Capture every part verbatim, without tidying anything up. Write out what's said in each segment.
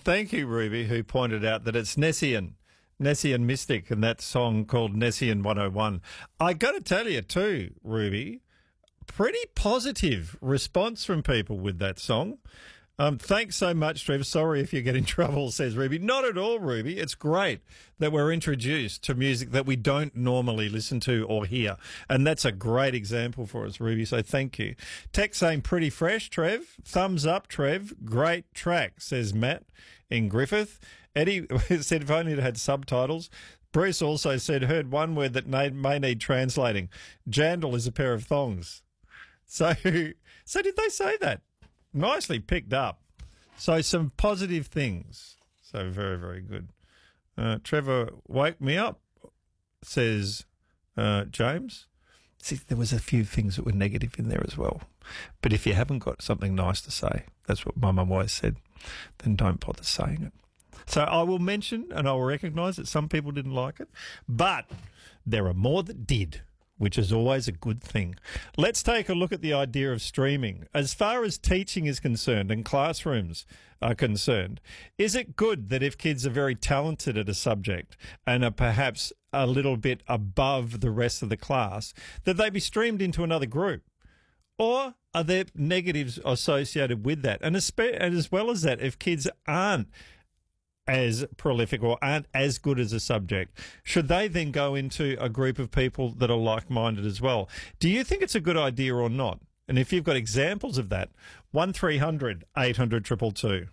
thank you, Ruby, who pointed out that it's Nessian. Nessian Mystic and that song called Nessian one oh one. I got to tell you too, Ruby, pretty positive response from people with that song. Um, thanks so much, Trevor. Sorry if you get in trouble, says Ruby. Not at all, Ruby. It's great that we're introduced to music that we don't normally listen to or hear. And that's a great example for us, Ruby. So thank you. Text saying pretty fresh, Trev. Thumbs up, Trev. Great track, says Matt in Griffith. Eddie said if only it had subtitles. Bruce also said, heard one word that may, may need translating. Jandal is a pair of thongs. So, so did they say that? Nicely picked up. So some positive things. So very, very good. Uh, Trevor, wake me up, says uh, James. See, there was a few things that were negative in there as well. But if you haven't got something nice to say, that's what my mum always said, then don't bother saying it. So I will mention and I will recognise that some people didn't like it, but there are more that did, which is always a good thing. Let's take a look at the idea of streaming. As far as teaching is concerned and classrooms are concerned, is it good that if kids are very talented at a subject and are perhaps a little bit above the rest of the class, that they be streamed into another group? Or are there negatives associated with that? And as, and as well as that, if kids aren't as prolific or aren't as good as a subject, should they then go into a group of people that are like-minded as well? Do you think it's a good idea or not? And if you've got examples of that, one three hundred eight hundred two two two.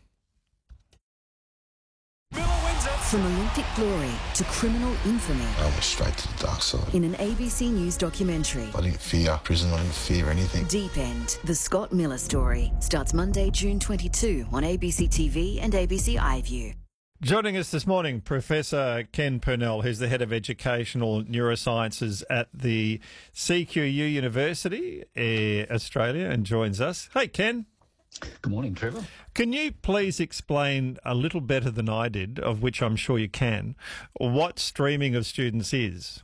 From Olympic glory to criminal infamy. I went straight to the dark side. In an A B C News documentary. I didn't fear prison, I didn't fear anything. Deep End, the Scott Miller story, starts Monday, June twenty-second on A B C T V and A B C iView. Joining us this morning, Professor Ken Purnell, who's the Head of Educational Neurosciences at the C Q U University, uh, Australia, and joins us. Hey, Ken. Good morning, Trevor. Can you please explain a little better than I did, of which I'm sure you can, what streaming of students is?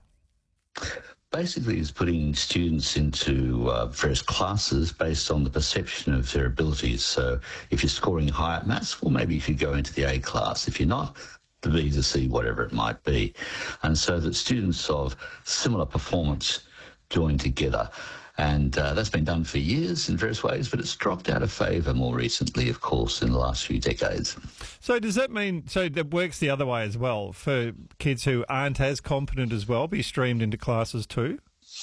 Basically, it's putting students into uh, various classes based on the perception of their abilities. So if you're scoring high at maths, well, maybe you could go into the A class. If you're not, the B, the C, whatever it might be. And so that students of similar performance join together. And uh, that's been done for years in various ways, but it's dropped out of favour more recently, of course, in the last few decades. So does that mean, so that works the other way as well, for kids who aren't as competent as well, be streamed into classes too?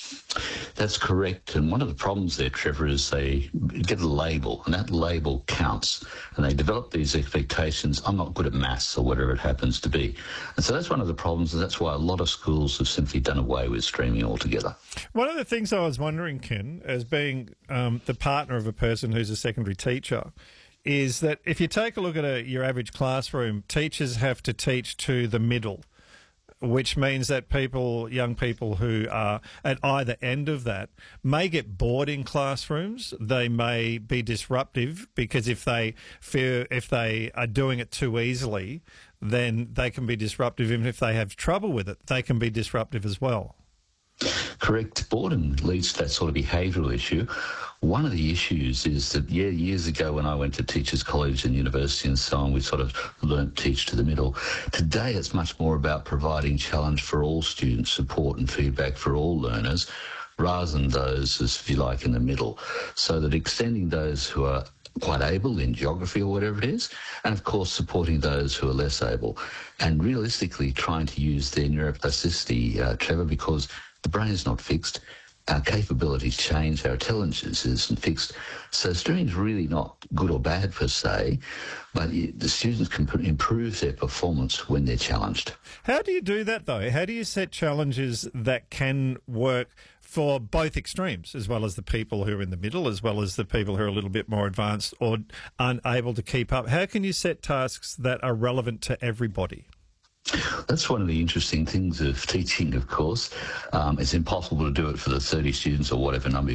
That's correct. And one of the problems there, Trevor, is they get a label, and that label counts. And they develop these expectations, I'm not good at maths or whatever it happens to be. And so that's one of the problems, and that's why a lot of schools have simply done away with streaming altogether. One of the things I was wondering, Ken, as being um, the partner of a person who's a secondary teacher, is that if you take a look at a, your average classroom, teachers have to teach to the middle, which means that people, young people who are at either end of that may get bored in classrooms. They may be disruptive because if they fear, if they are doing it too easily, then they can be disruptive. Even if they have trouble with it, they can be disruptive as well. Correct. Boredom leads to that sort of behavioural issue. One of the issues is that, yeah, years ago when I went to Teachers College and University and so on, we sort of learnt teach to the middle. Today it's much more about providing challenge for all students, support and feedback for all learners, rather than those, as if you like, in the middle. So that extending those who are quite able in geography or whatever it is, and of course supporting those who are less able. And realistically trying to use their neuroplasticity, uh, Trevor, because the brain is not fixed. Our capabilities change, our intelligence isn't fixed. So streaming is really not good or bad per se, but the students can improve their performance when they're challenged. How do you do that, though? How do you set challenges that can work for both extremes, as well as the people who are in the middle, as well as the people who are a little bit more advanced or unable to keep up? How can you set tasks that are relevant to everybody? That's one of the interesting things of teaching, of course. Um, it's impossible to do it for the thirty students or whatever number